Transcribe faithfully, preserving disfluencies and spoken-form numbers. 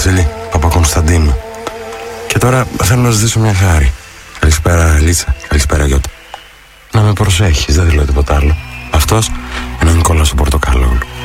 Βασίλη Παπακωνσταντίνου. Και τώρα θέλω να ζητήσω μια χάρη. Καλησπέρα Λίτσα, καλησπέρα Γιώτα. Να με προσέχεις, δεν θέλω τίποτα άλλο. Αυτός είναι ο Νικόλας ο Πορτοκαλόγλου.